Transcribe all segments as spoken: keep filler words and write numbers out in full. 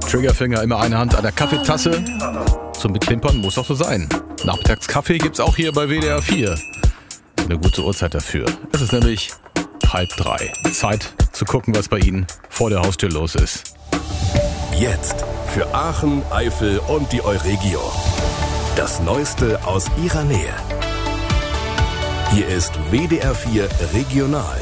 Triggerfinger, immer eine Hand an der Kaffeetasse. Zum Beklimpern muss auch so sein. Nachmittagskaffee gibt's auch hier bei W D R vier. Eine gute Uhrzeit dafür. Es ist nämlich halb drei. Zeit zu gucken, was bei Ihnen vor der Haustür los ist. Jetzt für Aachen, Eifel und die Euregio. Das Neueste aus Ihrer Nähe. Hier ist W D R vier Regional.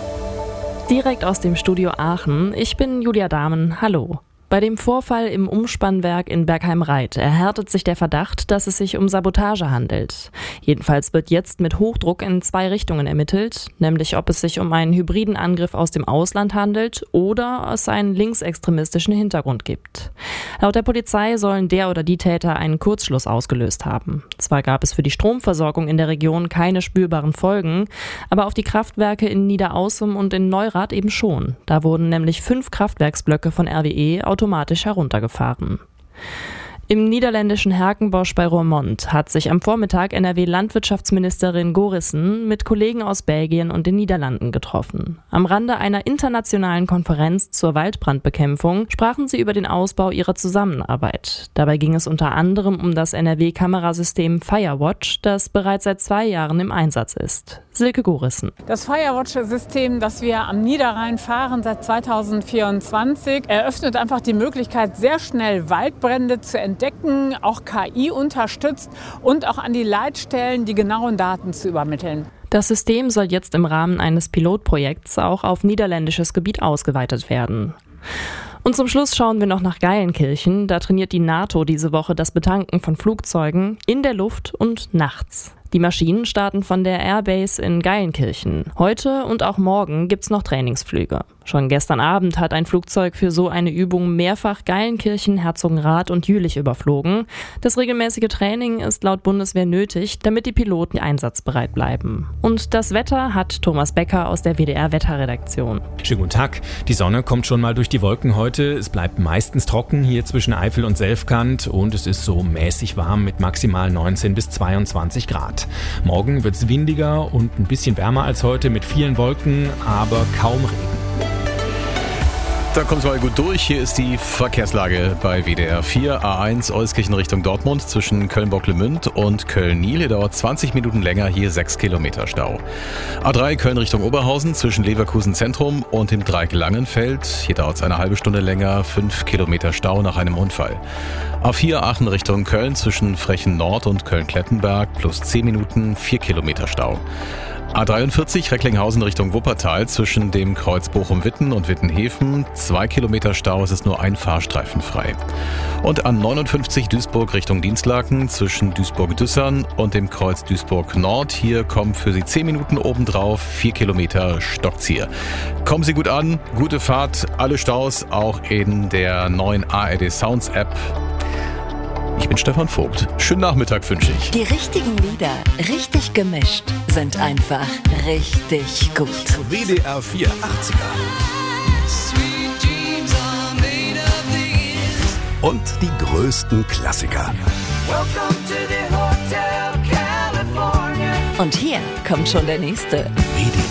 Direkt aus dem Studio Aachen. Ich bin Julia Dahmen. Hallo. Bei dem Vorfall im Umspannwerk in Bergheim-Reit erhärtet sich der Verdacht, dass es sich um Sabotage handelt. Jedenfalls wird jetzt mit Hochdruck in zwei Richtungen ermittelt, nämlich ob es sich um einen hybriden Angriff aus dem Ausland handelt oder es einen linksextremistischen Hintergrund gibt. Laut der Polizei sollen der oder die Täter einen Kurzschluss ausgelöst haben. Zwar gab es für die Stromversorgung in der Region keine spürbaren Folgen, aber auf die Kraftwerke in Niederaußem und in Neurath eben schon. Da wurden nämlich fünf Kraftwerksblöcke von R W E automatisch heruntergefahren. Im niederländischen Herkenbosch bei Roermond hat sich am Vormittag N R W-Landwirtschaftsministerin Gorissen mit Kollegen aus Belgien und den Niederlanden getroffen. Am Rande einer internationalen Konferenz zur Waldbrandbekämpfung sprachen sie über den Ausbau ihrer Zusammenarbeit. Dabei ging es unter anderem um das N R W-Kamerasystem Firewatch, das bereits seit zwei Jahren im Einsatz ist. Silke Gorissen. Das Firewatch-System, das wir am Niederrhein fahren seit zweitausendvierundzwanzig, eröffnet einfach die Möglichkeit, sehr schnell Waldbrände zu entdecken, auch K I unterstützt und auch an die Leitstellen die genauen Daten zu übermitteln. Das System soll jetzt im Rahmen eines Pilotprojekts auch auf niederländisches Gebiet ausgeweitet werden. Und zum Schluss schauen wir noch nach Geilenkirchen. Da trainiert die NATO diese Woche das Betanken von Flugzeugen in der Luft und nachts. Die Maschinen starten von der Airbase in Geilenkirchen. Heute und auch morgen gibt's noch Trainingsflüge. Schon gestern Abend hat ein Flugzeug für so eine Übung mehrfach Geilenkirchen, Herzogenrath und Jülich überflogen. Das regelmäßige Training ist laut Bundeswehr nötig, damit die Piloten einsatzbereit bleiben. Und das Wetter hat Thomas Becker aus der W D R-Wetterredaktion. Schönen guten Tag. Die Sonne kommt schon mal durch die Wolken heute. Es bleibt meistens trocken hier zwischen Eifel und Selfkant und es ist so mäßig warm mit maximal neunzehn bis zweiundzwanzig Grad. Morgen wird es windiger und ein bisschen wärmer als heute mit vielen Wolken, aber kaum Regen. Da kommt es mal gut durch. Hier ist die Verkehrslage bei W D R vier. A eins Euskirchen Richtung Dortmund zwischen Köln-Bocklemünd und Köln-Niel. Hier dauert zwanzig Minuten länger, hier sechs Kilometer Stau. A drei Köln Richtung Oberhausen zwischen Leverkusen Zentrum und dem Dreieck Langenfeld. Hier dauert es eine halbe Stunde länger, fünf Kilometer Stau nach einem Unfall. A vier Aachen Richtung Köln zwischen Frechen Nord und Köln-Klettenberg plus zehn Minuten, vier Kilometer Stau. A dreiundvierzig Recklinghausen Richtung Wuppertal zwischen dem Kreuz Bochum-Witten und Wittenhäfen. Zwei Kilometer Stau, es ist nur ein Fahrstreifen frei. Und A neunundfünfzig Duisburg Richtung Dienstlaken zwischen Duisburg-Düssern und dem Kreuz Duisburg-Nord. Hier kommen für Sie zehn Minuten obendrauf, vier Kilometer Stockzier. Kommen Sie gut an, gute Fahrt, alle Staus auch in der neuen A R D Sounds App. Ich bin Stefan Vogt. Schönen Nachmittag wünsche ich. Die richtigen Lieder, richtig gemischt, sind einfach richtig gut. W D R vier achtziger. Und die größten Klassiker. Und hier kommt schon der nächste. W D R